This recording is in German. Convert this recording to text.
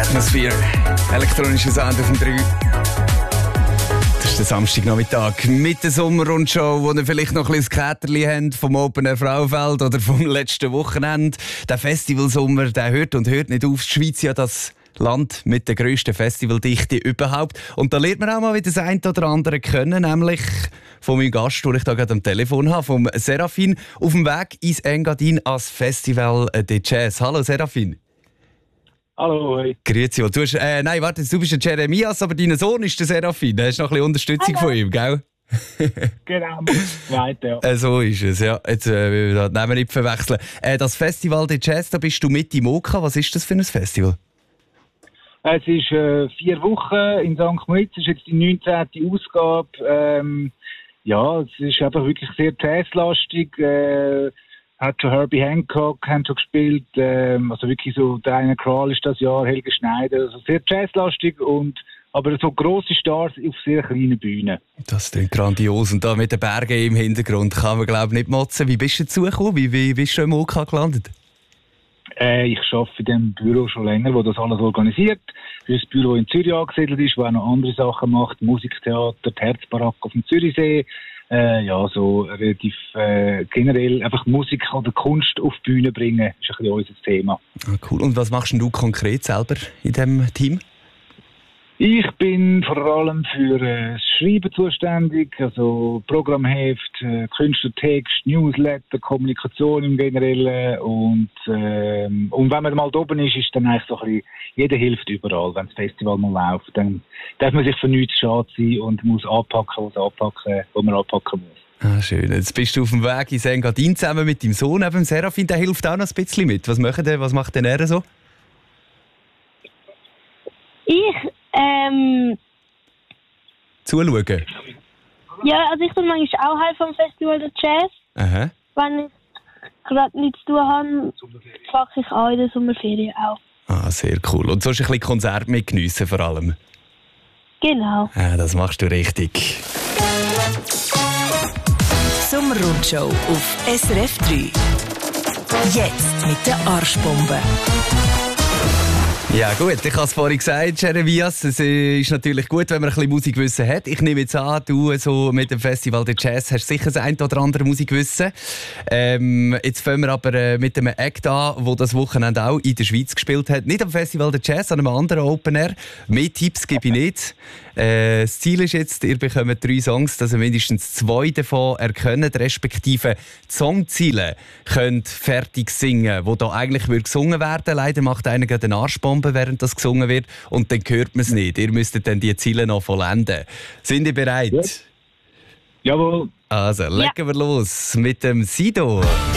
Atmosphere. Elektronischer Sound auf dem 3. Das ist der Samstagnachmittag mit der Sommerrundschau, wo ihr vielleicht noch ein bisschen das Käterli habt vom Open Air Frauenfeld oder vom letzten Wochenende. Der Festivalsommer, der hört und hört nicht auf. Die Schweiz ja das Land mit der grössten Festivaldichte überhaupt. Und da lernt man auch mal wieder das eine oder andere kennen, nämlich von meinem Gast, den ich da gerade am Telefon habe, vom Serafin, auf dem Weg ins Engadin als Festival de Jazz. Hallo Serafin. Hallo, hoi. Grüezi. Du bist der Jeremias, aber dein Sohn ist der Serafin. Da hast du noch ein bisschen Unterstützung von ihm, gell? Genau, weiter, ja. So ist es, ja. Jetzt will ich das nicht verwechseln. Das Festival de Jazz, da bist du mit im Oka. Was ist das für ein Festival? Es ist 4 Wochen in St. Moritz. Es ist jetzt die 19. Ausgabe. Ja, es ist einfach wirklich sehr jazzlastig. Hat schon Herbie Hancock haben schon gespielt. Also wirklich so, Diana Krall ist das Jahr, Helge Schneider. Also sehr jazzlastig aber so grosse Stars auf sehr kleinen Bühnen. Das ist grandios. Und da mit den Bergen im Hintergrund kann man, glaube ich, nicht motzen. Wie bist du dazugekommen? Wie bist du im OK gelandet? Ich arbeite in dem Büro schon länger, das das alles organisiert. Für das Büro in Zürich angesiedelt ist, wo auch noch andere Sachen macht. Musiktheater, die Herzbarack auf dem Zürichsee. So relativ generell einfach Musik oder Kunst auf die Bühne bringen, ist ein bisschen unser Thema. Ah, cool. Und was machst du konkret selber in diesem Team? Ich bin vor allem für das Schreiben zuständig, also Programmheft, Künstlertext, Newsletter, Kommunikation im Generellen und wenn man mal da oben ist dann eigentlich so ein bisschen, jeder hilft überall. Wenn das Festival mal läuft, dann darf man sich für nichts schade sein und muss anpacken, was man anpacken muss. Ah, schön. Jetzt bist du auf dem Weg in Engadin zusammen mit deinem Sohn, eben Serafin, der hilft auch noch ein bisschen mit. Was macht denn er so? Zuschauen? Ja, also ich bin manchmal auch Teil vom Festival der Jazz. Aha. Wenn ich gerade nichts zu tun habe, packe ich auch in der Sommerferien auch. Ah, sehr cool. Und so ein bisschen Konzert mit geniessen vor allem? Genau. Ja, das machst du richtig. Sommerrundschau auf SRF 3. Jetzt mit der Arschbombe. Ja gut, ich habe es vorhin gesagt, Jeremias, es ist natürlich gut, wenn man ein bisschen Musikwissen hat. Ich nehme jetzt an, du so mit dem Festival der Jazz hast sicher das ein oder andere Musikwissen. Jetzt fangen wir aber mit einem Act an, der das Wochenende auch in der Schweiz gespielt hat. Nicht am Festival der Jazz, sondern einem anderen Open Air. Mehr Tipps gebe ich nicht. Das Ziel ist jetzt, ihr bekommt 3 Songs, dass ihr mindestens 2 davon erkennt, respektive die Songziele könnt fertig singen, die da eigentlich gesungen werden. Leider macht einer gerade eine Arschbombe, während das gesungen wird, und dann hört man es nicht. Ihr müsstet dann die Ziele noch vollenden. Sind ihr bereit? Ja. Jawohl. Also, legen wir los mit dem Sido.